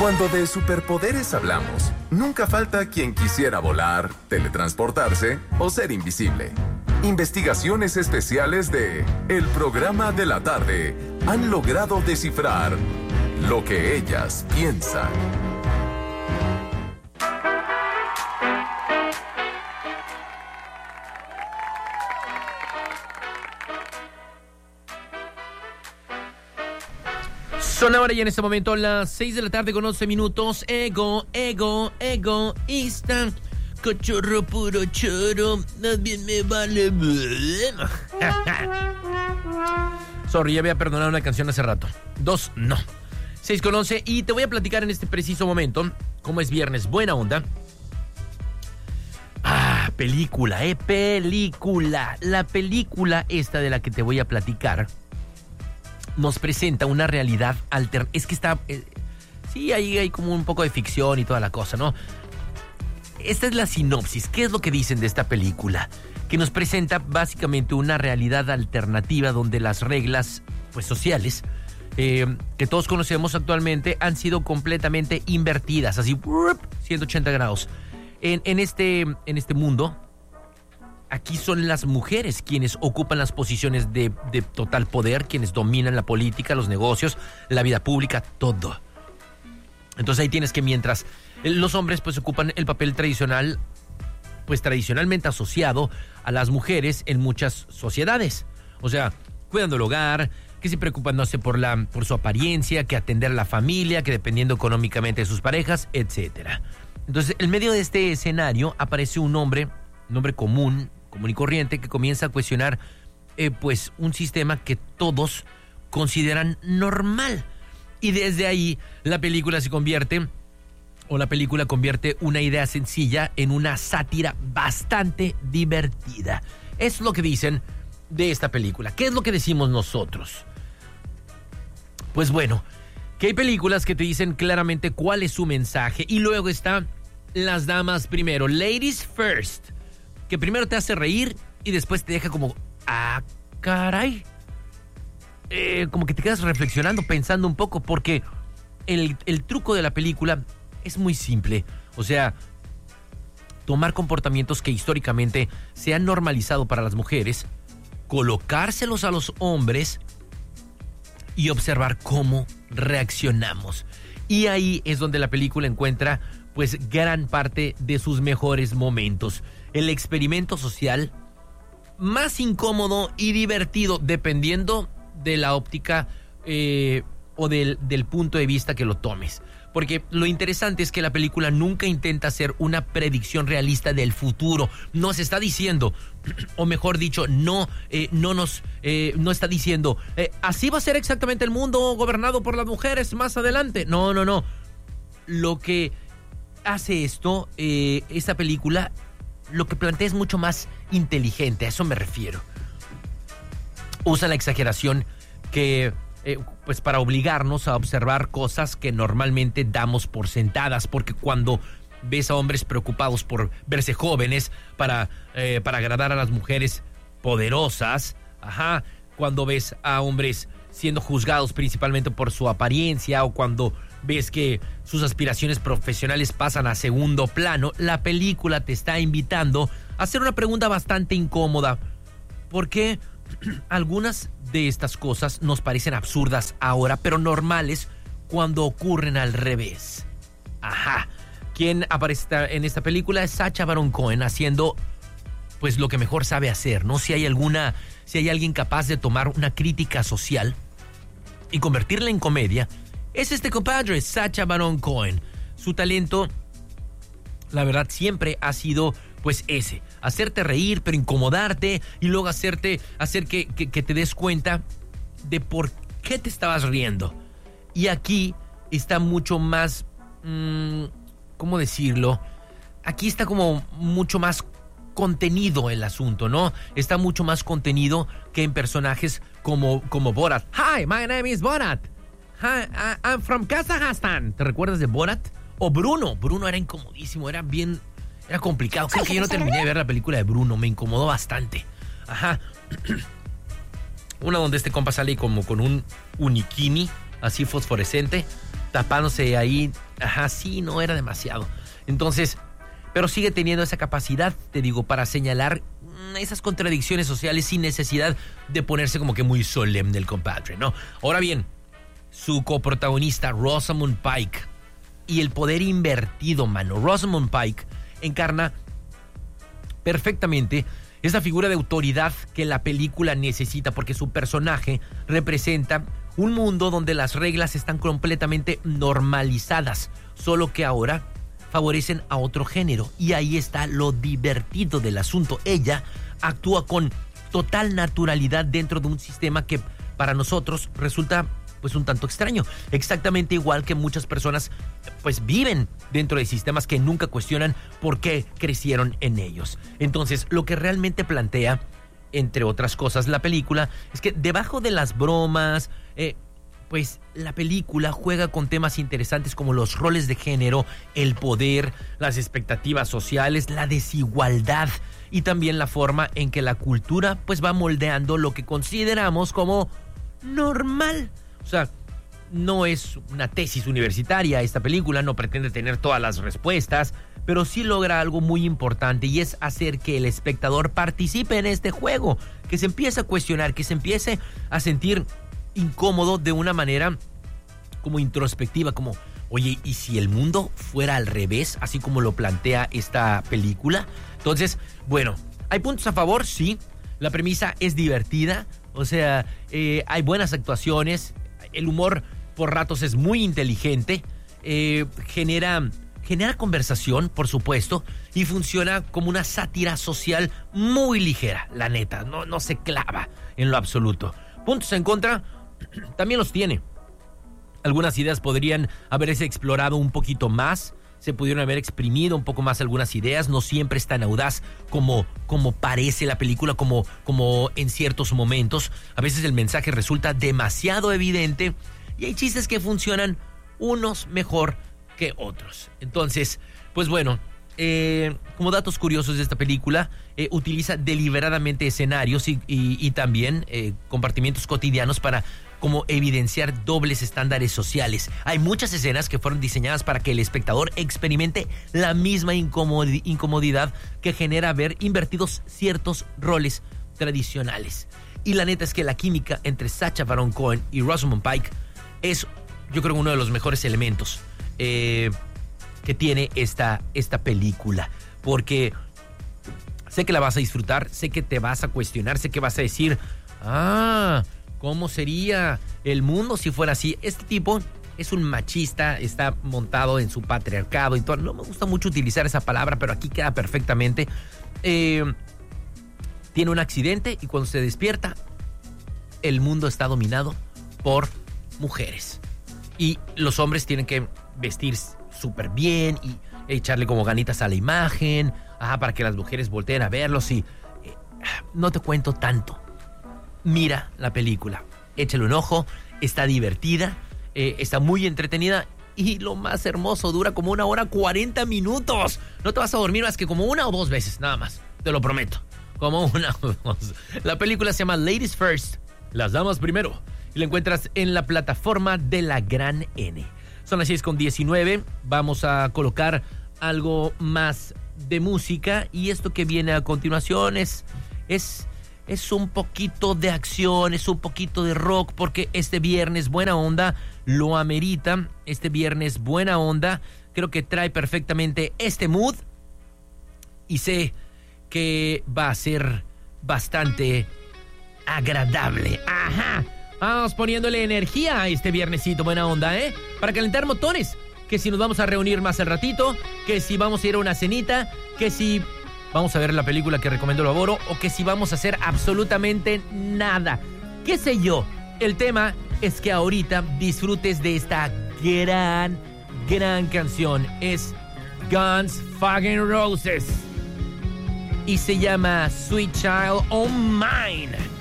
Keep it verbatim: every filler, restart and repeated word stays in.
Cuando de superpoderes hablamos, nunca falta quien quisiera volar, teletransportarse o ser invisible. Investigaciones especiales de El Programa de la Tarde han logrado descifrar lo que ellas piensan. Son ahora y en este momento las seis de la tarde con once minutos. Ego, ego, egoísta. Cachorro puro choro. Más bien me vale. Sorry, ya había perdonado una canción hace rato. Dos, no. seis con once. Y te voy a platicar en este preciso momento, como es viernes, buena onda. Ah, película, eh, película. La película esta de la que te voy a platicar nos presenta una realidad alterna. Es que está... Eh, sí, ahí hay como un poco de ficción y toda la cosa, ¿no? Esta es la sinopsis. ¿Qué es lo que dicen de esta película? Que nos presenta básicamente una realidad alternativa donde las reglas, pues, sociales, eh, que todos conocemos actualmente, han sido completamente invertidas, así, ciento ochenta grados. En, en, este, en este mundo, aquí son las mujeres quienes ocupan las posiciones de, de total poder, quienes dominan la política, los negocios, la vida pública, todo. Entonces ahí tienes que mientras los hombres pues ocupan el papel tradicional, pues tradicionalmente asociado a las mujeres en muchas sociedades. O sea, cuidando el hogar, que se preocupándose por, la, por su apariencia, que atender a la familia, que dependiendo económicamente de sus parejas, etcétera. Entonces, en medio de este escenario aparece un hombre, un hombre común, común y corriente, que comienza a cuestionar eh, pues un sistema que todos consideran normal. Y desde ahí la película se convierte, o la película convierte una idea sencilla en una sátira bastante divertida. Es lo que dicen de esta película. ¿Qué es lo que decimos nosotros? Pues bueno, que hay películas que te dicen claramente cuál es su mensaje, y luego está Las Damas Primero, Ladies First, que primero te hace reír y después te deja como, ah, caray. Eh, como que te quedas reflexionando, pensando un poco, porque el, el truco de la película es muy simple. O sea, tomar comportamientos que históricamente se han normalizado para las mujeres, colocárselos a los hombres y observar cómo reaccionamos. Y ahí es donde la película encuentra pues gran parte de sus mejores momentos. El experimento social más incómodo y divertido, dependiendo de la óptica eh, o del, del punto de vista que lo tomes. Porque lo interesante es que la película nunca intenta hacer una predicción realista del futuro. Nos está diciendo, o mejor dicho, no, eh, no nos, eh, no está diciendo, eh, así va a ser exactamente el mundo gobernado por las mujeres más adelante. No, no, no. Lo que hace esto, eh, esta película, lo que plantea es mucho más inteligente, a eso me refiero. Usa la exageración que, eh, pues para obligarnos a observar cosas que normalmente damos por sentadas, porque cuando ves a hombres preocupados por verse jóvenes para, eh, para agradar a las mujeres poderosas, ajá, cuando ves a hombres siendo juzgados principalmente por su apariencia, o cuando ves que sus aspiraciones profesionales pasan a segundo plano, la película te está invitando a hacer una pregunta bastante incómoda. ¿Por qué algunas de estas cosas nos parecen absurdas ahora, pero normales cuando ocurren al revés? Ajá. Quien aparece en esta película es Sacha Baron Cohen, haciendo pues lo que mejor sabe hacer, ¿no? Si hay alguna, si hay alguien capaz de tomar una crítica social y convertirla en comedia, es este compadre, Sacha Baron Cohen. Su talento, la verdad, siempre ha sido pues ese, hacerte reír, pero incomodarte, y luego hacerte, hacer que, que, que te des cuenta de por qué te estabas riendo. Y aquí está mucho más, mmm, ¿cómo decirlo? Aquí está como mucho más contenido el asunto, ¿no? Está mucho más contenido que en personajes como, como Borat. Hi, my name is Borat. Hi, I'm from Kazakhstan. ¿Te recuerdas de Borat? O Bruno. Bruno era incomodísimo, era bien... Era complicado. Creo que yo no terminé de ver la película de Bruno. Me incomodó bastante. Ajá. Una donde este compa sale como con un unikini, así fosforescente, tapándose ahí Ajá, sí, no, era demasiado. Entonces, pero sigue teniendo esa capacidad, te digo, para señalar esas contradicciones sociales sin necesidad de ponerse como que muy solemne el compadre, ¿no? Ahora bien, su coprotagonista, Rosamund Pike, y el poder invertido, mano. Rosamund Pike encarna perfectamente esa figura de autoridad que la película necesita, porque su personaje representa un mundo donde las reglas están completamente normalizadas, solo que ahora favorecen a otro género. Y ahí está lo divertido del asunto. Ella actúa con total naturalidad dentro de un sistema que para nosotros resulta pues un tanto extraño. Exactamente igual que muchas personas pues viven dentro de sistemas que nunca cuestionan por qué crecieron en ellos. Entonces, lo que realmente plantea, entre otras cosas, la película, es que debajo de las bromas, eh, pues la película juega con temas interesantes como los roles de género, el poder, las expectativas sociales, la desigualdad y también la forma en que la cultura pues va moldeando lo que consideramos como normal. O sea, no es una tesis universitaria esta película, no pretende tener todas las respuestas, pero sí logra algo muy importante y es hacer que el espectador participe en este juego, que se empiece a cuestionar, que se empiece a sentir incómodo de una manera como introspectiva, como, oye, ¿y si el mundo fuera al revés, así como lo plantea esta película? Entonces, bueno, ¿hay puntos a favor? Sí. La premisa es divertida, o sea, eh, hay buenas actuaciones, el humor por ratos es muy inteligente, eh, genera, genera conversación, por supuesto, y funciona como una sátira social muy ligera, la neta, no, no se clava en lo absoluto. Puntos en contra, también los tiene. Algunas ideas podrían haberse explorado un poquito más, se pudieron haber exprimido un poco más algunas ideas, no siempre es tan audaz como, como parece la película, como, como en ciertos momentos. A veces el mensaje resulta demasiado evidente y hay chistes que funcionan unos mejor que otros. Entonces, pues bueno, eh, como datos curiosos de esta película, eh, utiliza deliberadamente escenarios y, y, y también eh, compartimientos cotidianos para como evidenciar dobles estándares sociales. Hay muchas escenas que fueron diseñadas para que el espectador experimente la misma incomodi- incomodidad que genera ver invertidos ciertos roles tradicionales. Y la neta es que la química entre Sacha Baron Cohen y Rosamund Pike es, yo creo, uno de los mejores elementos eh, que tiene esta, esta película. Porque sé que la vas a disfrutar, sé que te vas a cuestionar, sé que vas a decir, ah, ¿cómo sería el mundo si fuera así? Este tipo es un machista, está montado en su patriarcado y todo. No me gusta mucho utilizar esa palabra, pero aquí queda perfectamente. Eh, tiene un accidente y cuando se despierta, el mundo está dominado por mujeres. Y los hombres tienen que vestir súper bien y echarle como ganitas a la imagen, ajá, para que las mujeres volteen a verlos y eh, no te cuento tanto. Mira la película, échale un ojo, está divertida, eh, está muy entretenida y lo más hermoso, dura como una hora cuarenta minutos. No te vas a dormir más que como una o dos veces, nada más, te lo prometo, como una o dos. La película se llama Ladies First, las damas primero, y la encuentras en la plataforma de La Gran N. Son las seis con diecinueve, vamos a colocar algo más de música y esto que viene a continuación es... es Es un poquito de acción, es un poquito de rock, porque este viernes buena onda lo amerita. Este viernes buena onda creo que trae perfectamente este mood y sé que va a ser bastante agradable. Ajá, vamos poniéndole energía a este viernesito buena onda, ¿eh? Para calentar motores, que si nos vamos a reunir más al ratito, que si vamos a ir a una cenita, que si... vamos a ver la película que recomiendo Laboro o que si vamos a hacer absolutamente nada. ¿Qué sé yo? El tema es que ahorita disfrutes de esta gran, gran canción. Es Guns Fucking Roses y se llama Sweet Child O' Mine.